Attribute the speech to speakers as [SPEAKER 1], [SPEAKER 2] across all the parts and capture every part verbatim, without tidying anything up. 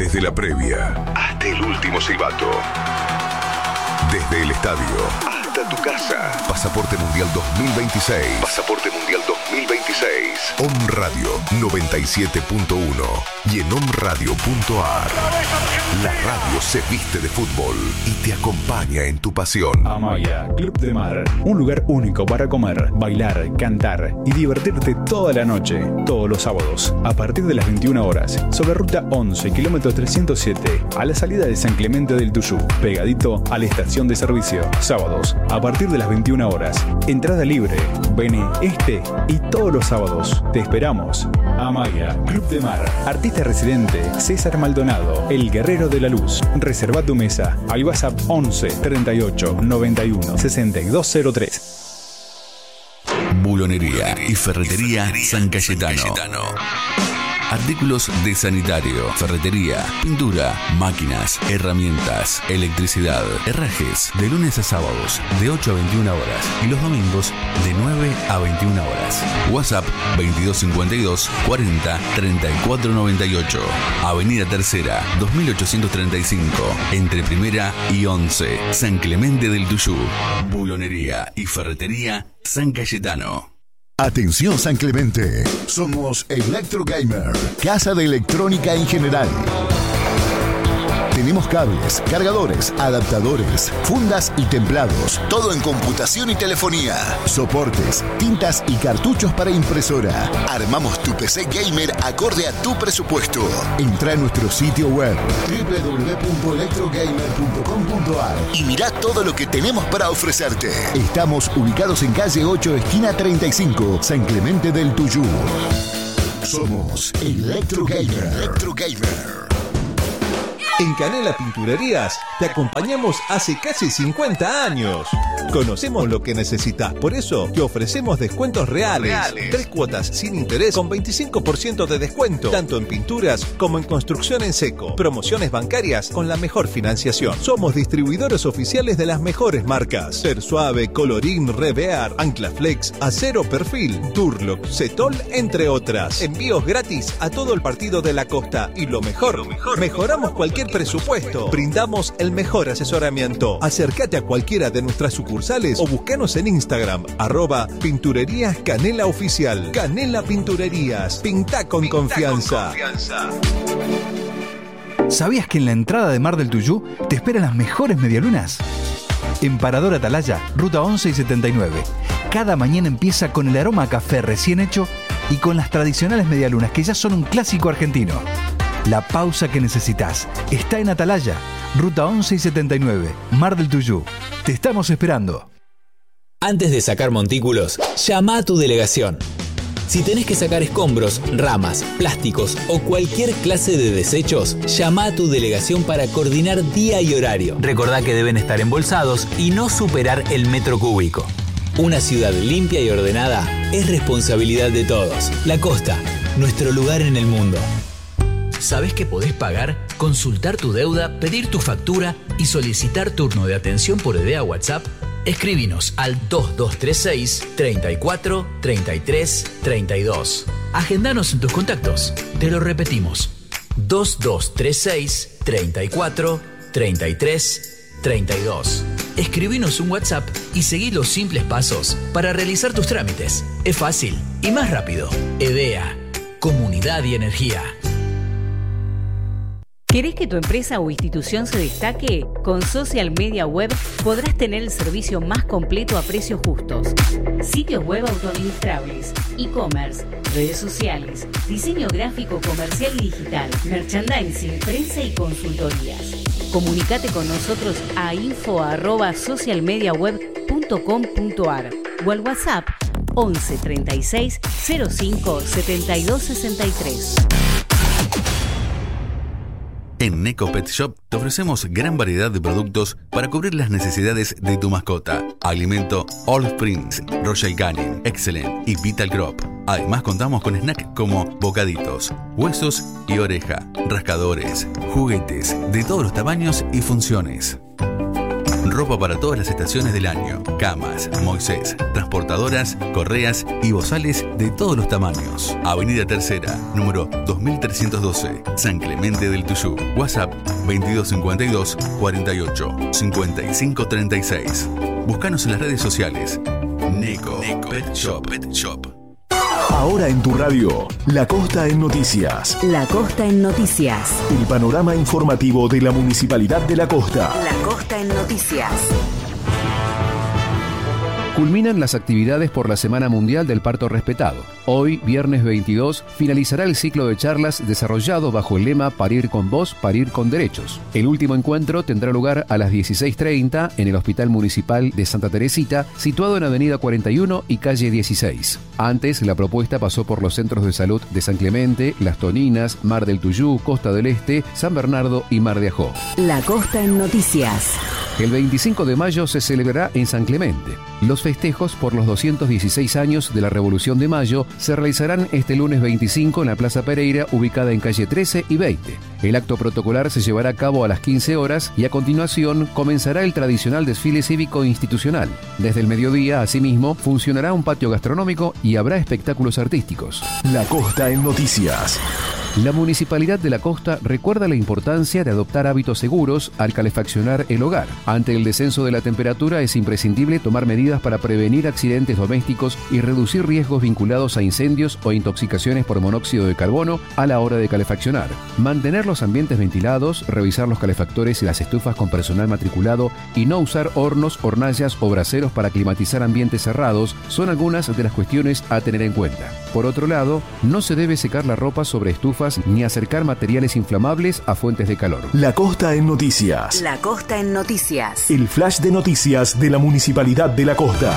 [SPEAKER 1] Desde la previa hasta el último silbato. Desde el estadio hasta tu casa. Pasaporte Mundial dos mil veintiséis. Pasaporte Mundial dos mil veintiséis. Om Radio noventa y siete punto uno y en om radio punto a r. La radio se viste de fútbol y te acompaña en tu pasión.
[SPEAKER 2] Amaya, Club de Mar. Un lugar único para comer, bailar, cantar y divertirte toda la noche. Todos los sábados, a partir de las veintiuna horas, sobre ruta once, kilómetro trescientos siete, a la salida de San Clemente del Tuyú, pegadito a la estación de servicio. Sábados, a partir de las veintiuna horas. Entrada libre. Vení este y todos los sábados. Te esperamos. Amaya, Club de Mar. Artista residente, César Maldonado, el guerrero de la luz. Reserva tu mesa al WhatsApp once, treinta y ocho, noventa y uno, sesenta y dos cero tres.
[SPEAKER 3] Bulonería y ferretería San Cayetano. Artículos de sanitario, ferretería, pintura, máquinas, herramientas, electricidad, herrajes, de lunes a sábados, de ocho a veintiuna horas y los domingos de nueve a veintiuna horas. WhatsApp veintidós cincuenta y dos, cuarenta, treinta y cuatro noventa y ocho. Avenida Tercera, dos mil ochocientos treinta y cinco, entre Primera y once, San Clemente del Tuyú. Bulonería y ferretería San Cayetano.
[SPEAKER 4] Atención San Clemente, somos Electro Gamer, casa de electrónica en general. Tenemos cables, cargadores, adaptadores, fundas y templados, todo en computación y telefonía, soportes, tintas y cartuchos para impresora. Armamos tu P C gamer acorde a tu presupuesto. Entra en nuestro sitio web doble u doble u doble u punto electro gamer punto com punto a r y mirá todo lo que tenemos para ofrecerte. Estamos ubicados en calle ocho, esquina treinta y cinco, San Clemente del Tuyú. Somos Electro Gamer. Electro Gamer.
[SPEAKER 5] En Canela Pinturerías te acompañamos hace casi cincuenta años. Conocemos lo que necesitas, por eso te ofrecemos descuentos reales. reales. Tres cuotas sin interés con veinticinco por ciento de descuento, tanto en pinturas como en construcción en seco. Promociones bancarias con la mejor financiación. Somos distribuidores oficiales de las mejores marcas: Persuave, Colorín, Revear, Anclaflex, Acero Perfil, Durlock, Cetol, entre otras. Envíos gratis a todo el partido de la costa y lo mejor, lo mejor mejoramos cualquier presupuesto. Brindamos el mejor asesoramiento. Acércate a cualquiera de nuestras sucursales o búscanos en Instagram, arroba Pinturerías Canela Oficial. Canela Pinturerías. Pinta con Pinta confianza. Con confianza.
[SPEAKER 6] ¿Sabías que en la entrada de Mar del Tuyú te esperan las mejores medialunas? En Parador Atalaya, ruta once y setenta y nueve. Cada mañana empieza con el aroma a café recién hecho y con las tradicionales medialunas que ya son un clásico argentino. La pausa que necesitas está en Atalaya, ruta once y setenta y nueve, Mar del Tuyú. Te estamos esperando.
[SPEAKER 7] Antes de sacar montículos, llama a tu delegación. Si tenés que sacar escombros, ramas, plásticos o cualquier clase de desechos, llama a tu delegación para coordinar día y horario. Recordá que deben estar embolsados y no superar el metro cúbico. Una ciudad limpia y ordenada es responsabilidad de todos. La Costa, nuestro lugar en el mundo. ¿Sabés que podés pagar, consultar tu deuda, pedir tu factura y solicitar turno de atención por idea WhatsApp? Escribinos al dos dos tres seis, treinta y cuatro, treinta y tres, treinta y dos. Agendanos en tus contactos. Te lo repetimos. dos dos tres seis, treinta y cuatro, treinta y tres, treinta y dos. Escribinos un WhatsApp y seguí los simples pasos para realizar tus trámites. Es fácil y más rápido. EDEA, Comunidad y Energía.
[SPEAKER 8] ¿Querés que tu empresa o institución se destaque? Con Social Media Web podrás tener el servicio más completo a precios justos. Sitios web autoadministrables, e-commerce, redes sociales, diseño gráfico comercial y digital, merchandising, prensa y consultorías. Comunicate con nosotros a info arroba socialmediaweb punto com punto a r o al WhatsApp once treinta y seis, cero cinco, setenta y dos sesenta y tres.
[SPEAKER 3] En Neco Pet Shop te ofrecemos gran variedad de productos para cubrir las necesidades de tu mascota. Alimento All Springs, Royal Canin, Excellent y Vital Crop. Además contamos con snacks como bocaditos, huesos y oreja, rascadores, juguetes de todos los tamaños y funciones. ropa para todas las estaciones del año, camas, Moisés, transportadoras, correas y bozales de todos los tamaños. Avenida Tercera, número dos mil trescientos doce, San Clemente del Tuyú. WhatsApp veintidós cincuenta y dos, cuarenta y ocho, cincuenta y cinco treinta y seis. Búscanos en las redes sociales. Neko, Neko Pet Shop. Pet Shop.
[SPEAKER 1] Ahora en tu radio, La Costa en Noticias.
[SPEAKER 8] La Costa en Noticias.
[SPEAKER 1] El panorama informativo de la Municipalidad de La Costa.
[SPEAKER 8] La Costa en Noticias.
[SPEAKER 9] Culminan las actividades por la Semana Mundial del Parto Respetado. Hoy, viernes veintidós, finalizará el ciclo de charlas desarrollado bajo el lema Parir con voz, parir con derechos. El último encuentro tendrá lugar a las dieciséis treinta en el Hospital Municipal de Santa Teresita, situado en Avenida cuarenta y uno y calle dieciséis. Antes, la propuesta pasó por los centros de salud de San Clemente, Las Toninas, Mar del Tuyú, Costa del Este, San Bernardo y Mar de Ajó.
[SPEAKER 8] La Costa en Noticias.
[SPEAKER 9] El veinticinco de mayo se celebrará en San Clemente. Los festejos por los doscientos dieciséis años de la Revolución de Mayo se realizarán este lunes veinticinco en la Plaza Pereira, ubicada en calle trece y veinte. El acto protocolar se llevará a cabo a las quince horas y a continuación comenzará el tradicional desfile cívico institucional. Desde el mediodía, asimismo, funcionará un patio gastronómico y habrá espectáculos artísticos.
[SPEAKER 1] La Costa en Noticias.
[SPEAKER 9] La Municipalidad de La Costa recuerda la importancia de adoptar hábitos seguros al calefaccionar el hogar. Ante el descenso de la temperatura es imprescindible tomar medidas para prevenir accidentes domésticos y reducir riesgos vinculados a incendios o intoxicaciones por monóxido de carbono a la hora de calefaccionar. Mantener los ambientes ventilados, revisar los calefactores y las estufas con personal matriculado y no usar hornos, hornallas o braseros para climatizar ambientes cerrados son algunas de las cuestiones a tener en cuenta. Por otro lado, no se debe secar la ropa sobre estufas ni acercar materiales inflamables a fuentes de calor.
[SPEAKER 1] La Costa en Noticias.
[SPEAKER 8] La Costa en Noticias.
[SPEAKER 1] El flash de noticias de la Municipalidad de La Costa.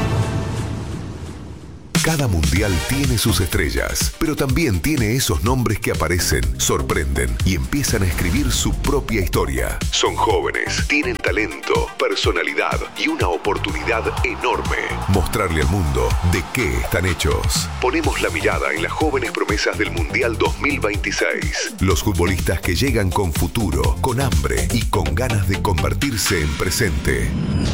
[SPEAKER 1] Cada mundial tiene sus estrellas, pero también tiene esos nombres que aparecen, sorprenden y empiezan a escribir su propia historia. Son jóvenes, tienen talento, personalidad y una oportunidad enorme. Mostrarle al mundo de qué están hechos. Ponemos la mirada en las jóvenes promesas del Mundial dos mil veintiséis. Los futbolistas que llegan con futuro, con hambre y con ganas de convertirse en presente.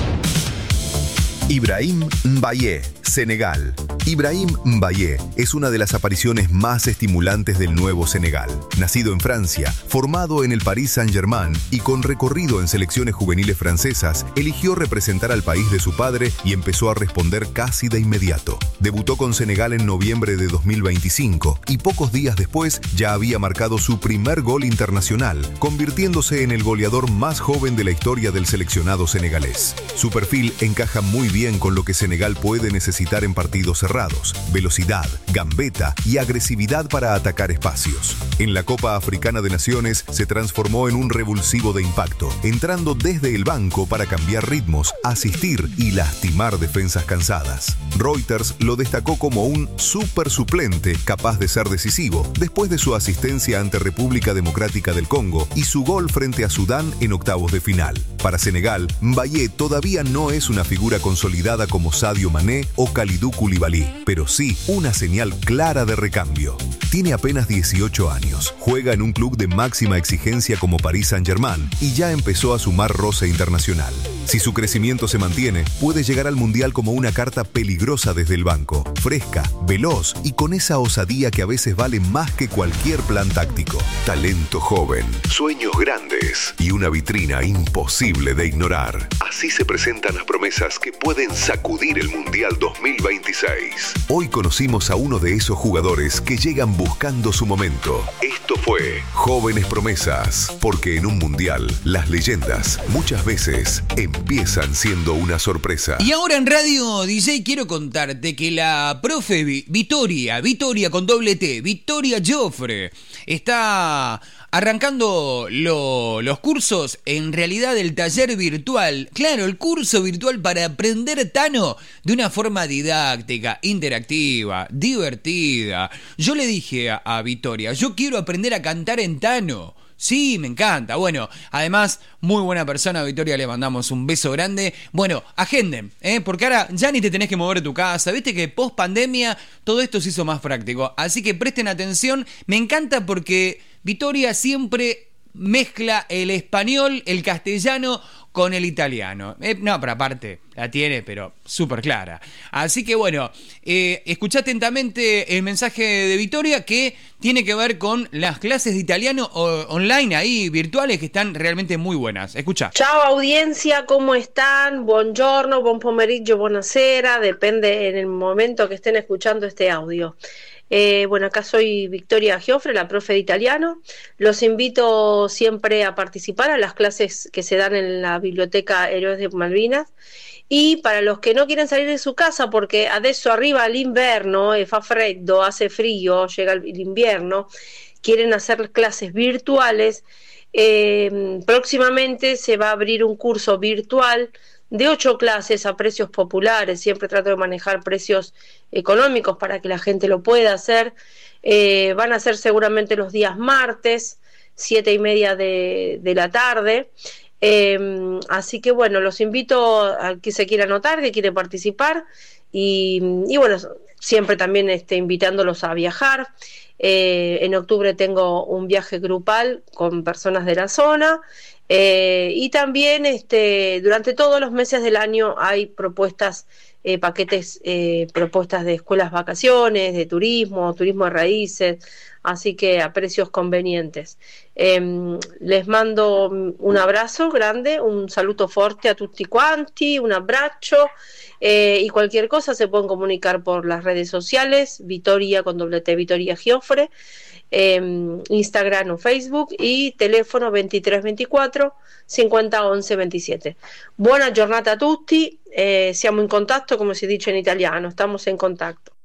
[SPEAKER 1] Ibrahim Mbaye, Senegal. Ibrahim Mbaye es una de las apariciones más estimulantes del nuevo Senegal. Nacido en Francia, formado en el Paris Saint-Germain y con recorrido en selecciones juveniles francesas, eligió representar al país de su padre y empezó a responder casi de inmediato. Debutó con Senegal en noviembre de dos mil veinticinco y pocos días después ya había marcado su primer gol internacional, convirtiéndose en el goleador más joven de la historia del seleccionado senegalés. Su perfil encaja muy bien con lo que Senegal puede necesitar en partidos cerrados: velocidad, gambeta y agresividad para atacar espacios. En la Copa Africana de Naciones se transformó en un revulsivo de impacto, entrando desde el banco para cambiar ritmos, asistir y lastimar defensas cansadas. Reuters lo destacó como un super suplente capaz de ser decisivo después de su asistencia ante República Democrática del Congo y su gol frente a Sudán en octavos de final. Para Senegal, Mbaye todavía no es una figura consolidada como Sadio Mané o Kalidou Koulibaly, pero sí una señal clara de recambio. Tiene apenas dieciocho años, juega en un club de máxima exigencia como Paris Saint-Germain y ya empezó a sumar roce internacional. Si su crecimiento se mantiene, puede llegar al Mundial como una carta peligrosa desde el banco, fresca, veloz y con esa osadía que a veces vale más que cualquier plan táctico. Talento joven, sueños grandes y una vitrina imposible de ignorar. Así se presentan las promesas que pueden sacudir el Mundial dos mil veintiséis. Hoy conocimos a uno de esos jugadores que llegan buscando su momento. Esto fue Jóvenes Promesas, porque en un Mundial las leyendas muchas veces empiezan siendo una sorpresa.
[SPEAKER 10] Y ahora en Radio D J quiero contarte que la profe Victoria, Victoria con doble T, Victoria Joffre, está arrancando lo, los cursos, en realidad el taller virtual, claro, el curso virtual para aprender Tano de una forma didáctica, interactiva, divertida. Yo le dije a, a Victoria, yo quiero aprender a cantar en Tano. Sí, me encanta. Bueno, además, muy buena persona, Victoria, le mandamos un beso grande. Bueno, agenden, ¿eh? Porque ahora ya ni te tenés que mover de tu casa. Viste que post pandemia todo esto se hizo más práctico. Así que presten atención. Me encanta porque Victoria siempre mezcla el español, el castellano con el italiano. Eh, no, pero aparte, la tiene, pero súper clara. Así que bueno, eh, escuchá atentamente el mensaje de Victoria, que tiene que ver con las clases de italiano o, online ahí, virtuales, que están realmente muy buenas. Escuchá.
[SPEAKER 11] Ciao audiencia, ¿cómo están? Buongiorno, buon pomeriggio, buonasera, depende en el momento que estén escuchando este audio. Eh, bueno, acá soy Victoria Giofre, la profe de italiano. Los invito siempre a participar a las clases que se dan en la Biblioteca Héroes de Malvinas. Y para los que no quieren salir de su casa, porque adesso arriva l'inverno, e fa freddo, hace frío, llega el invierno, quieren hacer clases virtuales, eh, próximamente se va a abrir un curso virtual de ocho clases a precios populares. Siempre trato de manejar precios económicos para que la gente lo pueda hacer. Eh, van a ser seguramente los días martes, siete y media de, de la tarde. Eh, así que bueno, los invito a que se quiera anotar, que quiere participar, y, y bueno, siempre también este, invitándolos a viajar. Eh, en octubre tengo un viaje grupal con personas de la zona. Eh, y también este, durante todos los meses del año hay propuestas, eh, paquetes, eh, propuestas de escuelas vacaciones, de turismo, turismo de raíces, así que a precios convenientes. Eh, les mando un abrazo grande, un saluto fuerte a tutti quanti, un abrazo, eh, y cualquier cosa se pueden comunicar por las redes sociales, Victoria con doble T, Victoria Giofre, Eh, Instagram o Facebook, y teléfono ventitré ventiquattro cinquanta once ventisette. Buona giornata a tutti, eh, siamo in contatto, come si dice in italiano, estamos en contacto.